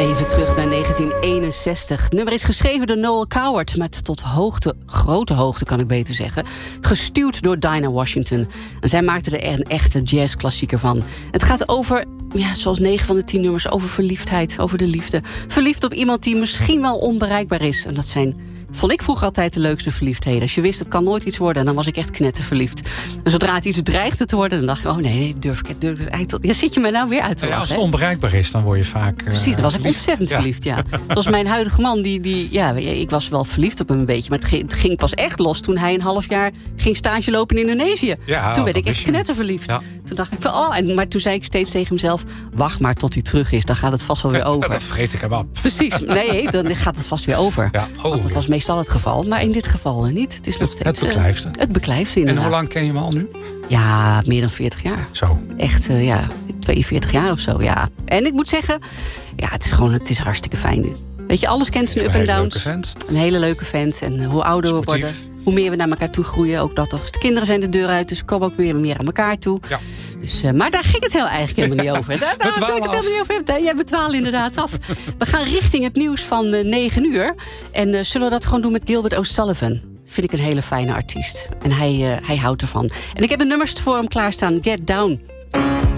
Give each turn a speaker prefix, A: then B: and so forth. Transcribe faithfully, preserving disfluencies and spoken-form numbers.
A: Even terug naar negentien eenenzestig. Het nummer is geschreven door Noel Coward, met tot hoogte, grote hoogte kan ik beter zeggen, gestuurd door Dinah Washington. En zij maakte er een echte jazzklassieker van. Het gaat over, ja, zoals negen van de tien nummers, over verliefdheid, over de liefde. Verliefd op iemand die misschien wel onbereikbaar is. En dat zijn, vond ik vroeger altijd de leukste verliefdheden. Als je wist, het kan nooit iets worden, dan was ik echt knetterverliefd. En zodra het iets dreigde te worden, dan dacht ik, oh nee, durf ik het, durf ik het eigenlijk. Ja, zit je me nou weer uit te lachen?
B: Ja, als het onbereikbaar is, dan word je vaak... Uh,
A: Precies, dan was ik
B: verliefd.
A: ontzettend
B: ja.
A: verliefd, ja. Dat was mijn huidige man, die, die, ja, ik was wel verliefd op hem een beetje, maar het ging, het ging pas echt los toen hij een half jaar ging stage lopen in Indonesië.
B: Ja,
A: toen werd ik
B: dat
A: echt
B: is je.
A: knetterverliefd.
B: Ja.
A: Toen dacht ik van, oh, en, maar toen zei ik steeds tegen mezelf, wacht maar tot hij terug is, dan gaat het vast wel weer over.
B: Dan vergeet ik hem op.
A: Precies, nee, dan gaat het vast weer over.
B: Ja, oh,
A: Want dat was meestal het geval, maar in dit geval niet. Het is nog steeds...
B: Het beklijft.
A: Uh, het beklijft
B: En
A: inderdaad.
B: hoe lang ken je hem al nu?
A: Ja, meer dan veertig jaar.
B: Zo.
A: Echt, uh, ja, tweeënveertig jaar of zo, ja. En ik moet zeggen, ja, het is gewoon, het is hartstikke fijn nu. Weet je, alles kent zijn up en downs.
B: Een hele leuke vent.
A: Een hele leuke vent. En uh, hoe ouder we
B: Sportief.
A: worden, hoe meer we naar elkaar toe groeien. Ook dat toch. De kinderen zijn de deur uit, dus komen ook weer meer aan elkaar toe.
B: Ja.
A: Dus, uh, maar daar ging het heel eigenlijk helemaal niet over. Daar, daar
B: We
A: wil ik
B: dwalen
A: het helemaal niet over. Ja, we dwalen inderdaad af. We gaan richting het nieuws van uh, negen uur. En uh, zullen we dat gewoon doen met Gilbert O'Sullivan? Vind ik een hele fijne artiest. En hij, uh, hij houdt ervan. En ik heb de nummers voor hem klaarstaan. Get Down.